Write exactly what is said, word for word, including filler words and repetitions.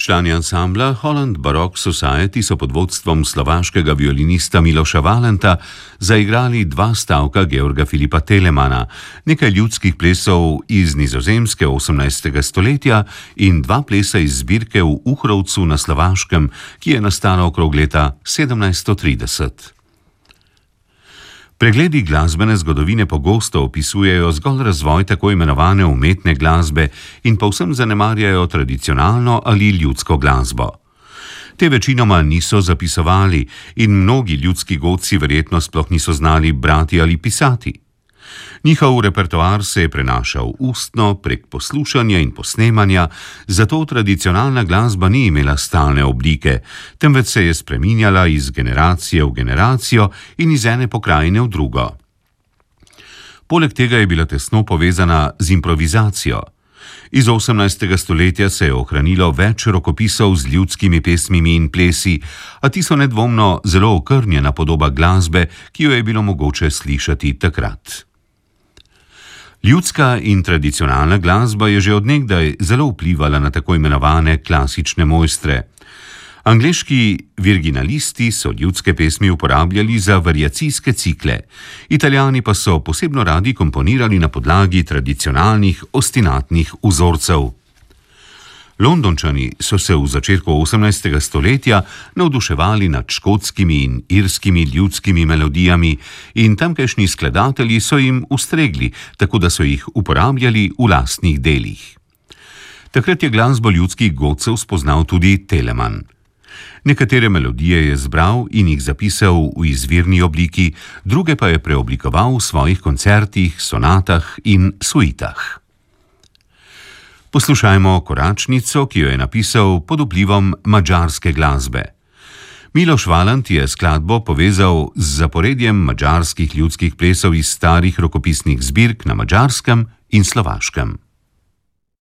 Člani ansambla Holland Baroque Society so pod vodstvom slovaškega violinista Miloša Valenta zaigrali dva stavka Georga Filipa Telemana, nekaj ljudskih plesov iz Nizozemske osemnajstega stoletja in dva plesa iz zbirke v Uhrovcu na Slovaškem, ki je nastala okrog leta sedemnajststo trideset. Pregledi glasbene zgodovine pogosto opisujejo zgolj razvoj tako imenovane umetne glasbe in povsem zanemarjajo tradicionalno ali ljudsko glasbo. Te večinoma niso zapisovali in mnogi ljudski godci verjetno sploh niso znali brati ali pisati. Njihov repertoar se je prenašal ustno, prek poslušanja in posnemanja, zato tradicionalna glasba ni imela stalne oblike, temveč se je spreminjala iz generacije v generacijo in iz ene pokrajine v drugo. Poleg tega je bila tesno povezana z improvizacijo. Iz osemnajstega stoletja se je ohranilo več rokopisov z ljudskimi pesmimi in plesi, a ti so nedvomno zelo okrnjena podoba glasbe, ki jo je bilo mogoče slišati takrat. Ljudska in tradicionalna glasba je že od nekdaj zelo vplivala na tako imenovane klasične mojstre. Angleški virginalisti so ljudske pesmi uporabljali za variacijske cikle, Italijani pa so posebno radi komponirali na podlagi tradicionalnih ostinatnih vzorcev. Londončani so se v začetku osemnajstega stoletja navduševali nad škotskimi in irskimi ljudskimi melodijami in tamkajšnji skladatelji so jim ustregli, tako da so jih uporabljali v lastnih delih. Takrat je glasbo ljudskih godcev spoznal tudi Telemann. Nekatere melodije je zbral in jih zapisal v izvirni obliki, druge pa je preoblikoval v svojih koncertih, sonatah in suitah. Poslušajmo koračnico, ki jo je napisal pod vplivom madžarske glasbe. Miloš Valent je skladbo povezal z zaporedjem madžarskih ljudskih plesov iz starih rokopisnih zbirk na Madžarskem in Slovaškem.